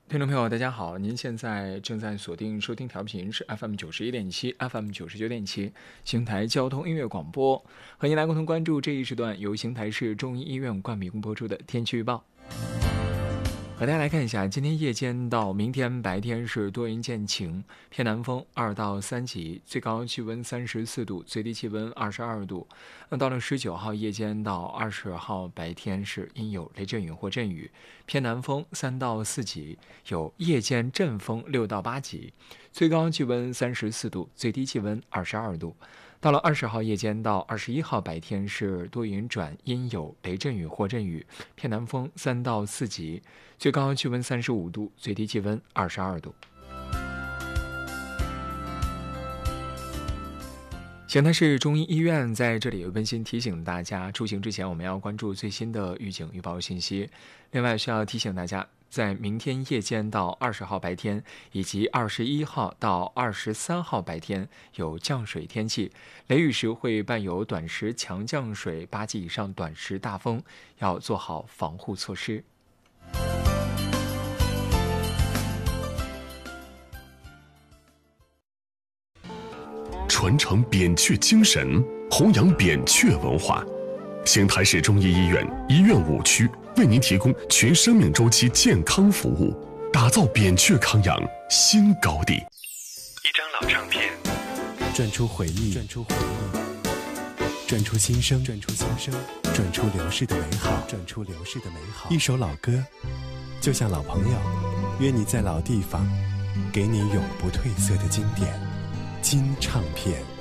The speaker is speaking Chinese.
听众朋友大家好，您现在正在锁定收听调频是 FM91.7 FM99.7 邢台交通音乐广播，和您来共同关注这一时段由邢台市中医医院冠名播出的天气预报。和大家来看一下，今天夜间到明天白天是多云见晴，偏南风2到3级，最高气温34度，最低气温22度。那到了19号夜间到20号白天是阴有雷阵雨或阵雨，偏南风3到4级，有夜间阵风6到8级，最高气温34度，最低气温22度。到了20号夜间到21号白天是多云转阴有雷阵雨或阵雨，偏南风3到4级，最高气温35度，最低气温22度。邢台市中医医院在这里温馨提醒大家，出行之前我们要关注最新的预警预报信息。另外需要提醒大家，在明天夜间到20号白天以及21号到23号白天有降水天气，雷雨时会伴有短时强降水8级以上短时大风，要做好防护措施。 传承扁鹊精神，弘扬扁鹊文化。邢台市中医医院医院5区为您提供全生命周期健康服务，打造扁鹊康养新高地。 一张老唱片， 转出回忆，转出心声，转出流逝的美好，一首老歌，就像老朋友，约你在老地方，给你永不褪色的经典。金唱片。